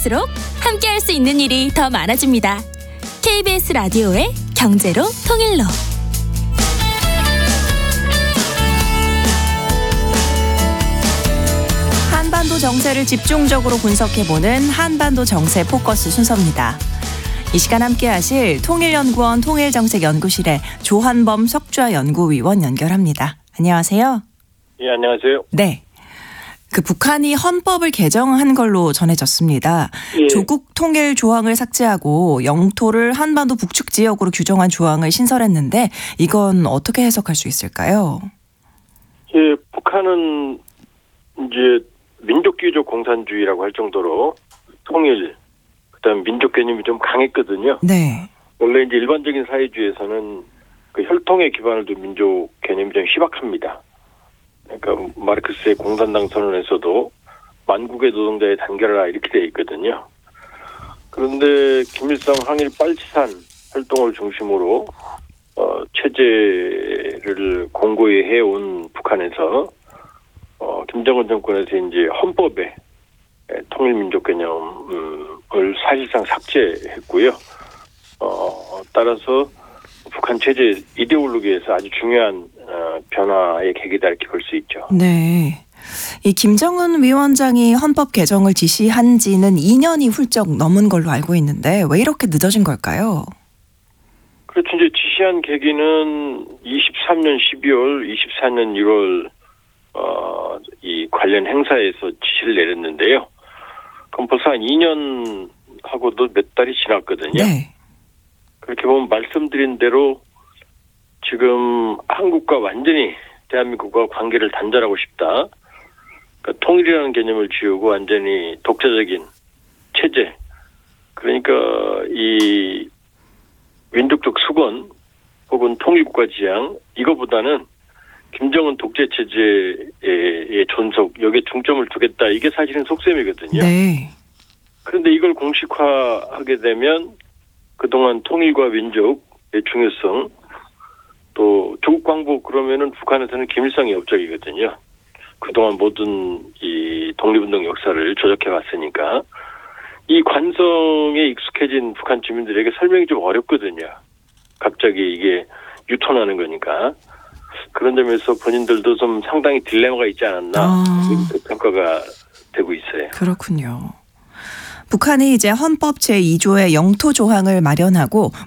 갈수록 함께할 수 있는 일이 더 많아집니다. KBS 라디오의 경제로 통일로. 한반도 정세를 집중적으로 분석해보는 한반도 정세 포커스 순서입니다. 이 시간 함께하실 통일연구원 통일정책연구실의 조한범 석좌 연구위원 연결합니다. 안녕하세요. 예, 안녕하세요. 네. 북한이 헌법을 개정한 걸로 전해졌습니다. 예. 조국 통일 조항을 삭제하고 영토를 한반도 북측 지역으로 규정한 조항을 신설했는데 이건 어떻게 해석할 수 있을까요? 예, 북한은 이제 민족주의적 공산주의라고 할 정도로 통일, 그다음 민족 개념이 좀 강했거든요. 네. 원래 이제 일반적인 사회주의에서는 그 혈통에 기반을 둔 민족 개념이 좀 희박합니다. 그러니까 마르크스의 공산당 선언에서도 만국의 노동자의 단결하라 이렇게 되어 있거든요. 그런데 김일성 항일 빨치산 활동을 중심으로 체제를 공고히 해온 북한에서 김정은 정권에서 이제 헌법에 통일민족 개념을 사실상 삭제했고요. 따라서 북한 체제 이데올로기에서 아주 중요한 변화의 계기다 이렇게 볼 수 있죠. 네. 이 김정은 위원장이 헌법 개정을 지시한 지는 2년이 훌쩍 넘은 걸로 알고 있는데 왜 이렇게 늦어진 걸까요? 그렇죠. 이제 지시한 계기는 23년 12월, 24년 1월 이 관련 행사에서 지시를 내렸는데요. 그럼 벌써 한 2년 하고도 몇 달이 지났거든요. 네. 그렇게 보면 말씀드린 대로 지금 한국과 완전히 대한민국과 관계를 단절하고 싶다. 그러니까 통일이라는 개념을 지우고 완전히 독자적인 체제. 그러니까 이 민족적 수권 혹은 통일국가 지향 이거보다는 김정은 독재 체제의 존속 여기에 중점을 두겠다. 이게 사실은 속셈이거든요. 네. 그런데 이걸 공식화하게 되면 그동안 통일과 민족의 중요성 또 조국 광복 그러면은 북한에서는 김일성이 업적이거든요. 그동안 모든 이 독립운동 역사를 조작해 왔으니까 이 관성에 익숙해진 북한 주민들에게 설명이 좀 어렵거든요. 갑자기 이게 유턴하는 거니까. 그런 점에서 본인들도 좀 상당히 딜레마가 있지 않았나 이렇게 평가가 되고 있어요. 그렇군요. 북한이 이제 헌법 제2조의 영토 조항을 마련하고